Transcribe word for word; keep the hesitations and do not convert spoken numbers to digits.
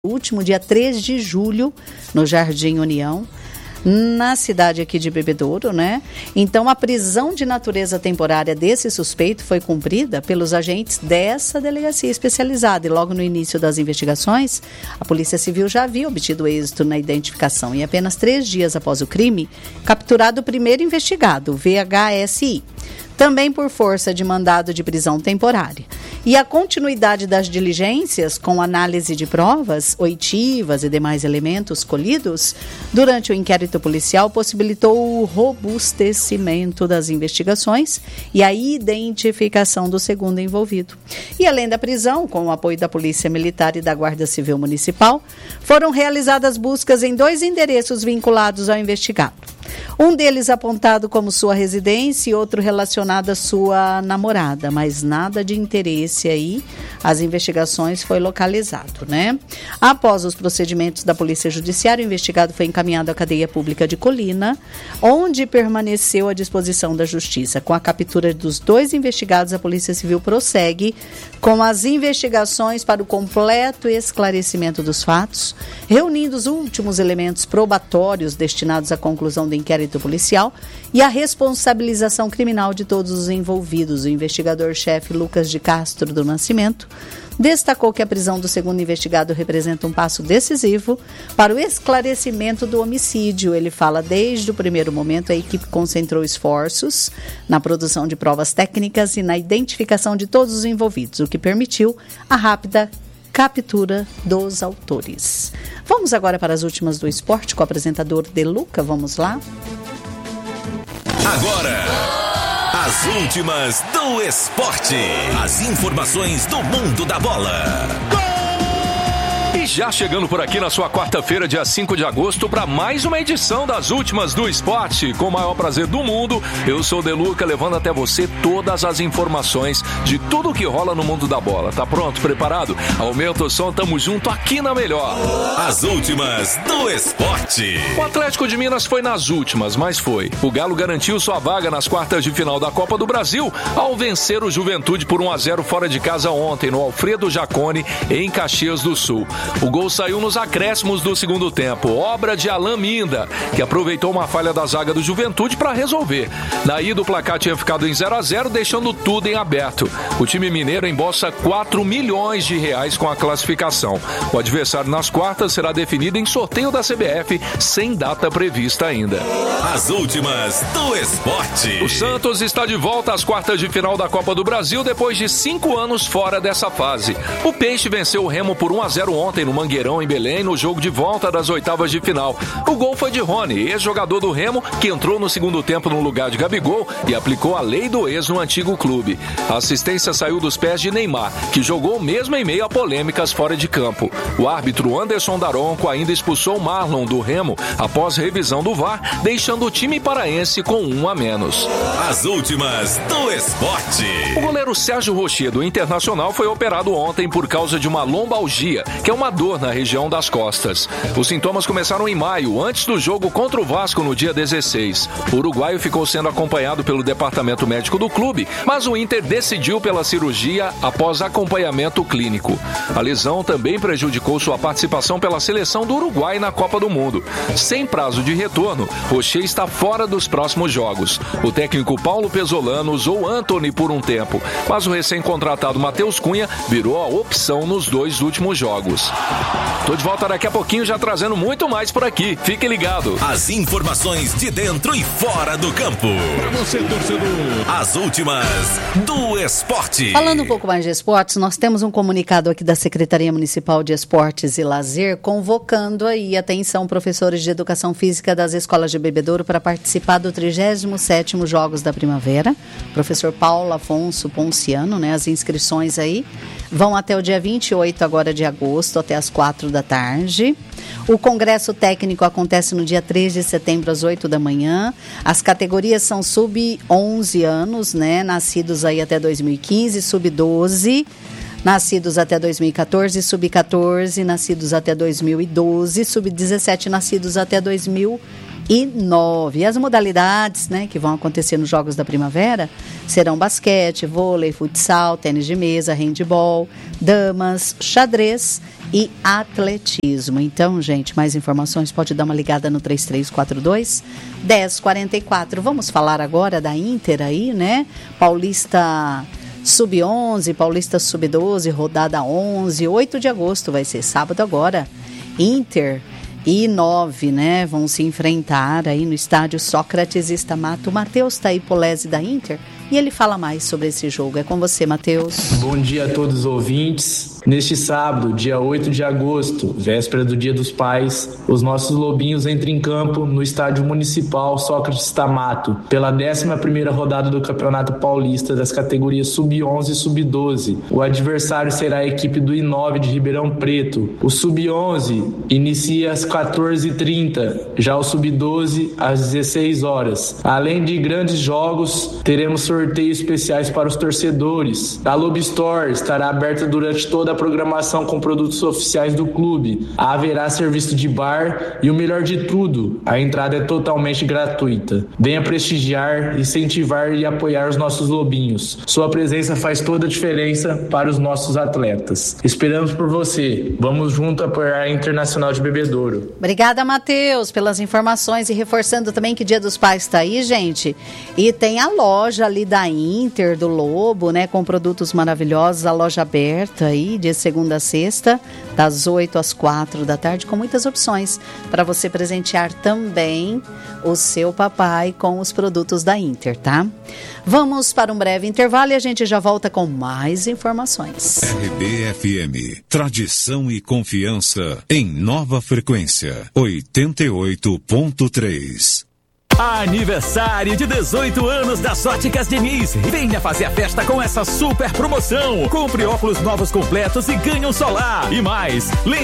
último dia três de julho, no Jardim União, na cidade aqui de Bebedouro, né? Então, a prisão de natureza temporária desse suspeito foi cumprida pelos agentes dessa delegacia especializada. E logo no início das investigações, a Polícia Civil já havia obtido êxito na identificação. E apenas três dias após o crime, capturado o primeiro investigado, o V H S I, também por força de mandado de prisão temporária. E a continuidade das diligências, com análise de provas, oitivas e demais elementos colhidos durante o inquérito policial, possibilitou o robustecimento das investigações e a identificação do segundo envolvido. E além da prisão, com o apoio da Polícia Militar e da Guarda Civil Municipal, foram realizadas buscas em dois endereços vinculados ao investigado. Um deles apontado como sua residência e outro relacionado à sua namorada, mas nada de interesse aí. As investigações foi localizado, né? Após os procedimentos da Polícia Judiciária, o investigado foi encaminhado à cadeia pública de Colina, onde permaneceu à disposição da Justiça. Com a captura dos dois investigados, a Polícia Civil prossegue com as investigações para o completo esclarecimento dos fatos, reunindo os últimos elementos probatórios destinados à conclusão do inquérito policial e a responsabilização criminal de todos os envolvidos. O investigador-chefe Lucas de Castro do Nascimento destacou que a prisão do segundo investigado representa um passo decisivo para o esclarecimento do homicídio. Ele fala, desde o primeiro momento, a equipe concentrou esforços na produção de provas técnicas e na identificação de todos os envolvidos, o que permitiu a rápida captura dos autores. Vamos agora para as últimas do esporte com o apresentador Deluca. Vamos lá? Agora, as últimas do esporte. As informações do mundo da bola. E já chegando por aqui na sua quarta-feira, dia cinco de agosto, para mais uma edição das últimas do esporte. Com o maior prazer do mundo, eu sou o Deluca, levando até você todas as informações de tudo o que rola no mundo da bola. Tá pronto? Preparado? Aumenta o som, tamo junto aqui na melhor. As últimas do esporte. O Atlético de Minas foi nas últimas, mas foi. O Galo garantiu sua vaga nas quartas de final da Copa do Brasil ao vencer o Juventude por um a zero fora de casa ontem, no Alfredo Jaconi, em Caxias do Sul. O gol saiu nos acréscimos do segundo tempo, obra de Alain Minda, que aproveitou uma falha da zaga do Juventude para resolver. Na ida, o placar tinha ficado em zero a zero, deixando tudo em aberto. O time mineiro embolsa quatro milhões de reais com a classificação. O adversário nas quartas será definido em sorteio da C B F, sem data prevista ainda. As últimas do esporte. O Santos está de volta às quartas de final da Copa do Brasil depois de cinco anos fora dessa fase. O Peixe venceu o Remo por um a zero ontem no Mangueirão, em Belém, no jogo de volta das oitavas de final. O gol foi de Rony, ex-jogador do Remo, que entrou no segundo tempo no lugar de Gabigol e aplicou a lei do ex no antigo clube. A assistência saiu dos pés de Neymar, que jogou mesmo em meio a polêmicas fora de campo. O árbitro Anderson Daronco ainda expulsou Marlon do Remo após revisão do V A R, deixando o time paraense com um a menos. As últimas do esporte. O goleiro Sérgio Rocher, do Internacional, foi operado ontem por causa de uma lombalgia, que é uma dor na região das costas. Os sintomas começaram em maio, antes do jogo contra o Vasco no dia dezesseis. O uruguaio ficou sendo acompanhado pelo departamento médico do clube, mas o Inter decidiu pela cirurgia após acompanhamento clínico. A lesão também prejudicou sua participação pela seleção do Uruguai na Copa do Mundo. Sem prazo de retorno, Rocher está fora dos próximos jogos. O técnico Paulo Pesolano usou Antony por um tempo, mas o recém-contratado Matheus Cunha virou a opção nos dois últimos jogos. Tô de volta daqui a pouquinho, já trazendo muito mais por aqui. Fique ligado. As informações de dentro e fora do campo. Pra você, torcedor. As últimas do esporte. Falando um pouco mais de esportes, nós temos um comunicado aqui da Secretaria Municipal de Esportes e Lazer, convocando aí, atenção, professores de Educação Física das escolas de Bebedouro para participar do trigésimo sétimo Jogos da Primavera. Professor Paulo Afonso Ponciano, né? As inscrições aí vão até o dia vinte e oito agora de agosto, até as quatro da tarde. O congresso técnico acontece no dia três de setembro, às oito da manhã. As categorias são sub onze anos, né? Nascidos aí até dois mil e quinze, sub doze, nascidos até dois mil e catorze, sub catorze, nascidos até dois mil e doze, sub dezessete, nascidos até dois mil e nove. E as modalidades, né, que vão acontecer nos Jogos da Primavera serão basquete, vôlei, futsal, tênis de mesa, handebol, damas, xadrez e atletismo. Então, gente, mais informações pode dar uma ligada no três três quatro dois, um zero quatro quatro. Vamos falar agora da Inter aí, né? Paulista sub onze, Paulista sub doze, rodada onze, oito de agosto vai ser sábado agora. Inter e nove, né, vão se enfrentar aí no estádio Sócrates Stamato. O Matheus tá aí, Polese da Inter, e ele fala mais sobre esse jogo. É com você, Matheus. Bom dia a todos os ouvintes. Neste sábado, dia oito de agosto, véspera do Dia dos Pais, os nossos lobinhos entram em campo no estádio municipal Sócrates Stamato pela décima primeira rodada do Campeonato Paulista das categorias sub onze e sub doze. O adversário será a equipe do I nove de Ribeirão Preto. O sub onze inicia às quatorze e trinta, já o sub doze às dezesseis horas. Além de grandes jogos, teremos sorteios especiais para os torcedores. A Lobo Store estará aberta durante toda a programação com produtos oficiais do clube. Haverá serviço de bar e o melhor de tudo, a entrada é totalmente gratuita. Venha prestigiar, incentivar e apoiar os nossos lobinhos. Sua presença faz toda a diferença para os nossos atletas. Esperamos por você. Vamos junto apoiar a Internacional de Bebedouro. Obrigada, Matheus, pelas informações, e reforçando também que Dia dos Pais está aí, gente, e tem a loja ali da Inter, do Lobo, né, com produtos maravilhosos, a loja aberta aí de segunda a sexta, das oito às quatro da tarde, com muitas opções para você presentear também o seu papai com os produtos da Inter, tá? Vamos para um breve intervalo e a gente já volta com mais informações. R B F M, tradição e confiança em nova frequência, oitenta e oito ponto três. Aniversário de dezoito anos das Óticas Diniz. Venha fazer a festa com essa super promoção. Compre óculos novos completos e ganhe um solar. E mais,